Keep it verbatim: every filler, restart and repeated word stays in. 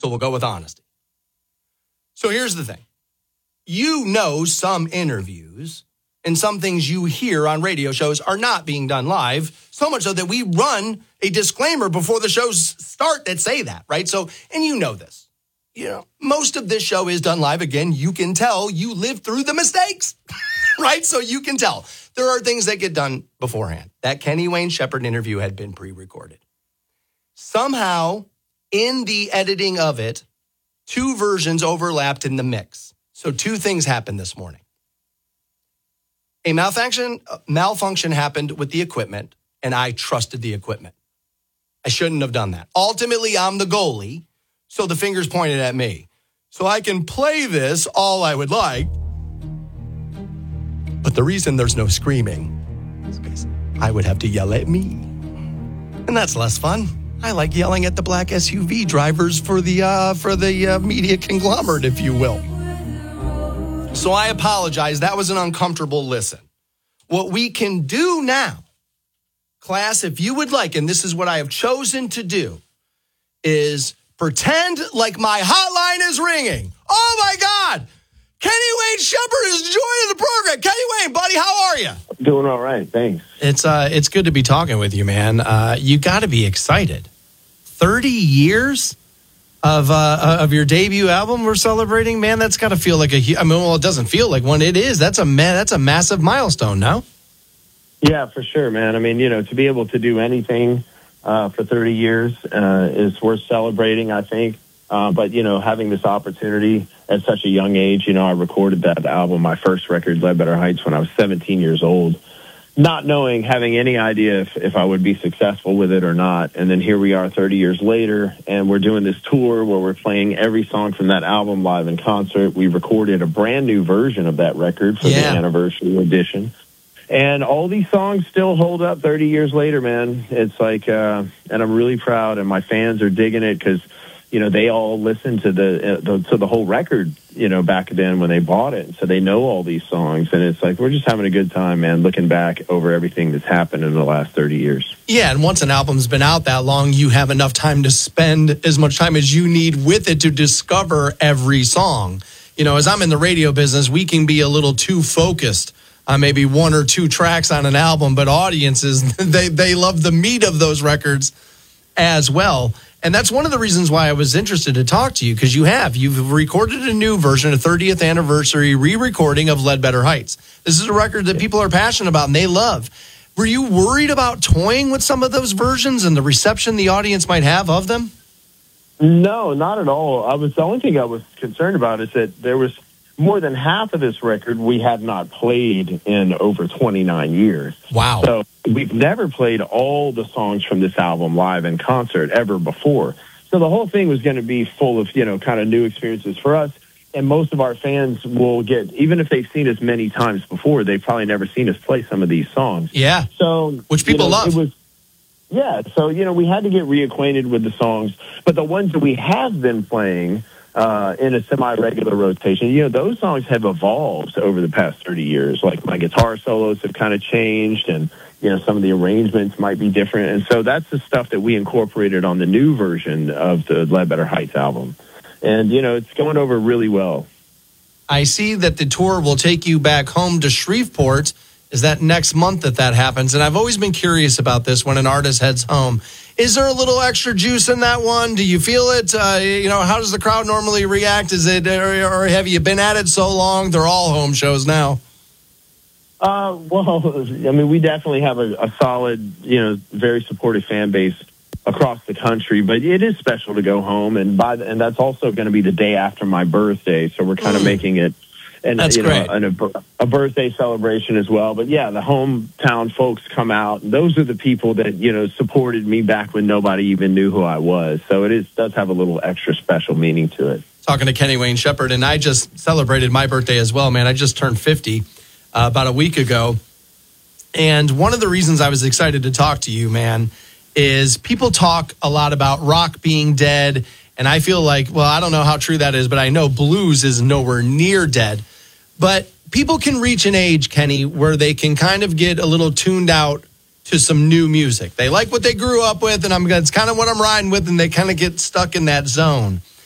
So we'll go with honesty. So here's the thing. You know some interviews and some things you hear on radio shows are not being done live, so much so that we run a disclaimer before the shows start that say that, right? So, and you know this. You know, most of this show is done live. Again, you can tell you lived through the mistakes, right? So you can tell. There are things that get done beforehand. That Kenny Wayne Shepherd interview had been pre-recorded. Somehow, in the editing of it, two versions overlapped in the mix. So two things happened this morning. A malfunction, malfunction happened with the equipment, and I trusted the equipment. I shouldn't have done that. Ultimately, I'm the goalie, so the finger's pointed at me. So I can play this all I would like. But the reason there's no screaming is because I would have to yell at me. And that's less fun. I like yelling at the black S U V drivers for the uh, for the uh, media conglomerate, if you will. So I apologize. That was an uncomfortable listen. What we can do now, class, if you would like, and this is what I have chosen to do, is pretend like my hotline is ringing. Oh, my God. Kenny Wayne Shepherd is joining the program. Kenny Wayne, buddy, how are you? Doing all right, thanks. It's uh, it's good to be talking with you, man. Uh, you got to be excited. thirty years of uh, of your debut album we're celebrating, man. That's got to feel like a. I mean, well, it doesn't feel like one. It is. That's a man. That's a massive milestone. No. Yeah, for sure, man. I mean, you know, to be able to do anything uh, for thirty years uh, is worth celebrating, I think. Uh, but, you know, having this opportunity at such a young age, you know, I recorded that album, my first record, Ledbetter Heights, when I was seventeen years old, not knowing, having any idea if, if I would be successful with it or not. And then here we are thirty years later, and we're doing this tour where we're playing every song from that album live in concert. We recorded a brand new version of that record for yeah. the anniversary edition. And all these songs still hold up thirty years later, man. It's like, uh, and I'm really proud, and my fans are digging it because, you know, they all listened to the, uh, the to the whole record, you know, back then when they bought it. So they know all these songs. And it's like, we're just having a good time, man, looking back over everything that's happened in the last thirty years. Yeah, and once an album's been out that long, you have enough time to spend as much time as you need with it to discover every song. You know, as I'm in the radio business, we can be a little too focused on maybe one or two tracks on an album, but audiences, they, they love the meat of those records as well. And that's one of the reasons why I was interested to talk to you, because you have. You've recorded a new version, a thirtieth anniversary re-recording of Ledbetter Heights. This is a record that people are passionate about and they love. Were you worried about toying with some of those versions and the reception the audience might have of them? No, not at all. I was the only thing I was concerned about is that there was more than half of this record we had not played in over twenty-nine years. Wow. So we've never played all the songs from this album live in concert ever before. So the whole thing was going to be full of, you know, kind of new experiences for us. And most of our fans will get, even if they've seen us many times before, they've probably never seen us play some of these songs. Yeah. So, which people you know, love. It was, yeah. So, you know, we had to get reacquainted with the songs. But the ones that we have been playing Uh, in a semi-regular rotation, you know, those songs have evolved over the past thirty years. Like my guitar solos have kind of changed, and, you know, some of the arrangements might be different. And so that's the stuff that we incorporated on the new version of the Ledbetter Heights album. And, you know, it's going over really well. I see that the tour will take you back home to Shreveport. Is that next month that that happens? And I've always been curious about this when an artist heads home. Is there a little extra juice in that one? Do you feel it? Uh, you know, how does the crowd normally react? Is it, or, or have you been at it so long? They're all home shows now. Uh, well, I mean, we definitely have a, a solid, you know, very supportive fan base across the country, but it is special to go home. And by the, and that's also going to be the day after my birthday. So we're kind of mm. making it and That's you know, great. and a, a birthday celebration as well. But yeah, the hometown folks come out, and those are the people that, you know, supported me back when nobody even knew who I was. So it is does have a little extra special meaning to it. Talking to Kenny Wayne Shepherd, and I just celebrated my birthday as well, man. I just turned fifty uh, about a week ago. And one of the reasons I was excited to talk to you, man, is people talk a lot about rock being dead. And I feel like, well, I don't know how true that is, but I know blues is nowhere near dead. But people can reach an age, Kenny, where they can kind of get a little tuned out to some new music. They like what they grew up with, and I'm it's kind of what I'm riding with, and they kind of get stuck in that zone.